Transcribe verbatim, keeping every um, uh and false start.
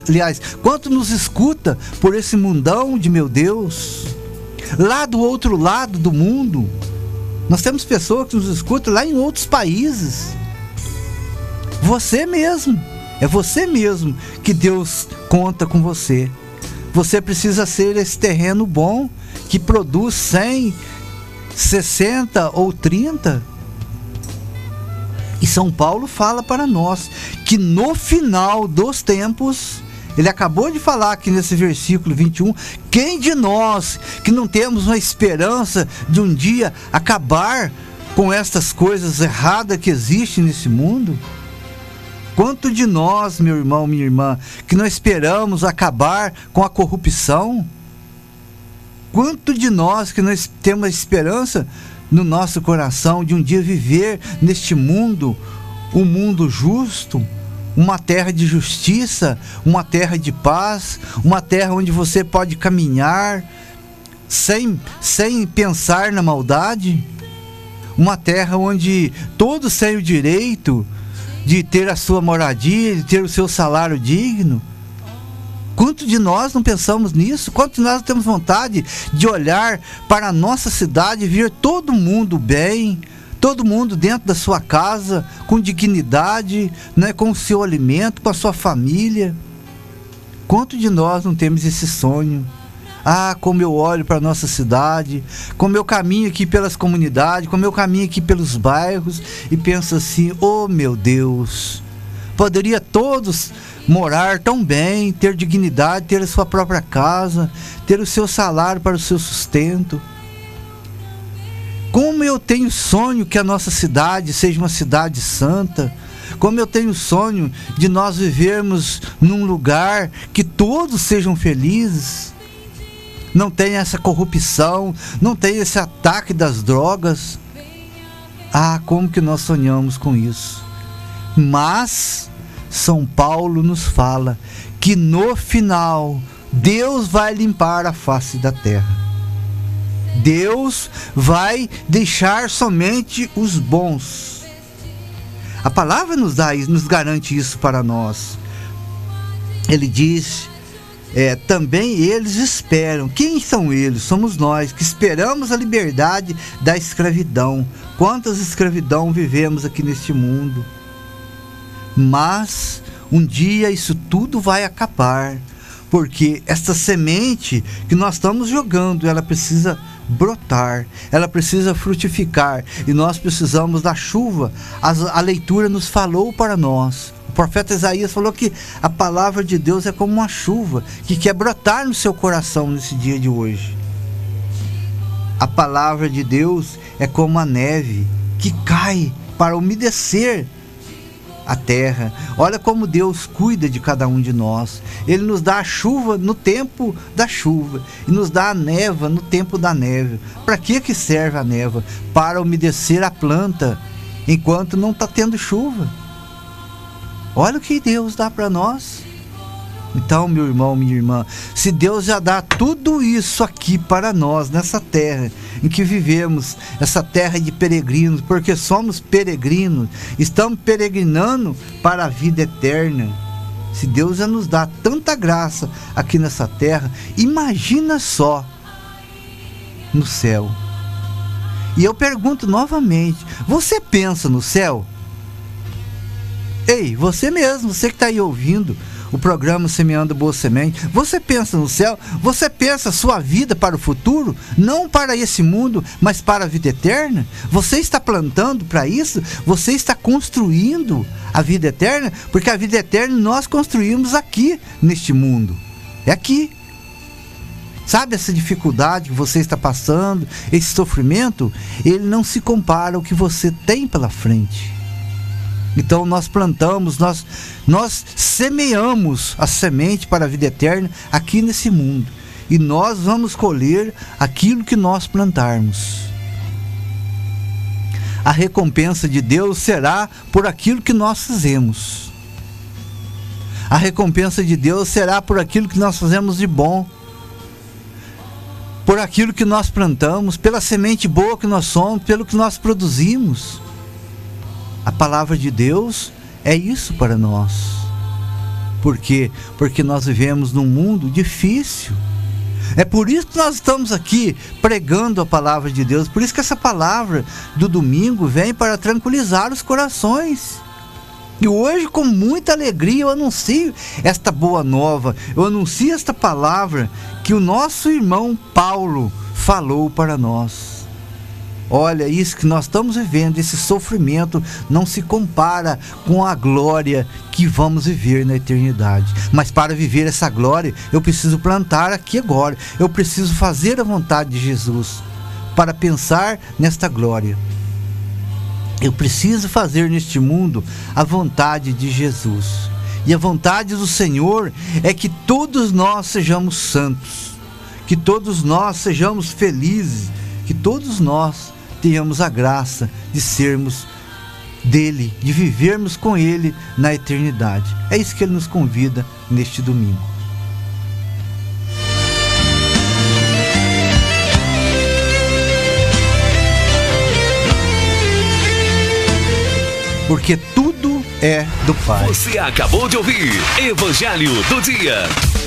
Aliás, quanto nos escuta por esse mundão de meu Deus, lá do outro lado do mundo. Nós temos pessoas que nos escutam lá em outros países. Você mesmo, é você mesmo que Deus conta com você. Você precisa ser esse terreno bom que produz cem, sessenta ou trinta. E São Paulo fala para nós que no final dos tempos, ele acabou de falar aqui nesse versículo vinte e um, quem de nós que não temos uma esperança de um dia acabar com estas coisas erradas que existem nesse mundo? Quanto de nós, meu irmão, minha irmã, que não esperamos acabar com a corrupção? Quanto de nós que não temos a esperança no nosso coração de um dia viver neste mundo, um mundo justo, uma terra de justiça, uma terra de paz, uma terra onde você pode caminhar sem, sem pensar na maldade, uma terra onde todos têm o direito de ter a sua moradia, de ter o seu salário digno. Quanto de nós não pensamos nisso? Quanto de nós temos vontade de olhar para a nossa cidade e ver todo mundo bem, todo mundo dentro da sua casa, com dignidade, né, com o seu alimento, com a sua família? Quanto de nós não temos esse sonho? Ah, como eu olho para a nossa cidade, como eu caminho aqui pelas comunidades, como eu caminho aqui pelos bairros e penso assim, oh meu Deus, poderia todos morar tão bem, ter dignidade, ter a sua própria casa, ter o seu salário para o seu sustento. Como eu tenho sonho que a nossa cidade seja uma cidade santa, como eu tenho sonho de nós vivermos num lugar que todos sejam felizes, não tem essa corrupção, não tem esse ataque das drogas. Ah, como que nós sonhamos com isso. Mas São Paulo nos fala que no final Deus vai limpar a face da terra. Deus vai deixar somente os bons. A palavra nos dá, nos garante isso para nós. Ele diz, é, também eles esperam. Quem são eles? Somos nós que esperamos a liberdade da escravidão. Quantas escravidão vivemos aqui neste mundo? Mas um dia isso tudo vai acabar, porque esta semente que nós estamos jogando, ela precisa brotar, ela precisa frutificar, e nós precisamos da chuva. A, a leitura nos falou para nós, o profeta Isaías falou que a palavra de Deus é como uma chuva que quer brotar no seu coração nesse dia de hoje. A palavra de Deus é como a neve que cai para umedecer a terra. Olha como Deus cuida de cada um de nós. Ele nos dá a chuva no tempo da chuva e nos dá a névoa no tempo da neve. Para que que serve a névoa? Para umedecer a planta enquanto não está tendo chuva. Olha o que Deus dá para nós. Então, meu irmão, minha irmã, se Deus já dá tudo isso aqui para nós, nessa terra em que vivemos, essa terra de peregrinos, porque somos peregrinos, estamos peregrinando para a vida eterna. Se Deus já nos dá tanta graça aqui nessa terra, imagina só no céu. E eu pergunto novamente, você pensa no céu? Ei, você mesmo, você que está aí ouvindo o programa Semeando Boa Semente, você pensa no céu? Você pensa a sua vida para o futuro? Não para esse mundo, mas para a vida eterna? Você está plantando para isso? Você está construindo a vida eterna? Porque a vida eterna nós construímos aqui, neste mundo. É aqui. Sabe essa dificuldade que você está passando, esse sofrimento? Ele não se compara ao que você tem pela frente. Então nós plantamos, nós, nós semeamos a semente para a vida eterna aqui nesse mundo. E nós vamos colher aquilo que nós plantarmos. A recompensa de Deus será por aquilo que nós fizemos. A recompensa de Deus será por aquilo que nós fazemos de bom. Por aquilo que nós plantamos, pela semente boa que nós somos, pelo que nós produzimos. A palavra de Deus é isso para nós. Por quê? Porque nós vivemos num mundo difícil. É por isso que nós estamos aqui pregando a palavra de Deus. Por isso que essa palavra do domingo vem para tranquilizar os corações. E hoje, com muita alegria, eu anuncio esta boa nova. Eu anuncio esta palavra que o nosso irmão Paulo falou para nós. Olha, isso que nós estamos vivendo, esse sofrimento não se compara com a glória que vamos viver na eternidade. Mas para viver essa glória, eu preciso plantar aqui agora. Eu preciso fazer a vontade de Jesus para pensar nesta glória. Eu preciso fazer neste mundo a vontade de Jesus. E a vontade do Senhor é que todos nós sejamos santos, que todos nós sejamos felizes, que todos nós tenhamos a graça de sermos dele, de vivermos com ele na eternidade. É isso que ele nos convida neste domingo. Porque tudo é do Pai. Você acabou de ouvir Evangelho do Dia.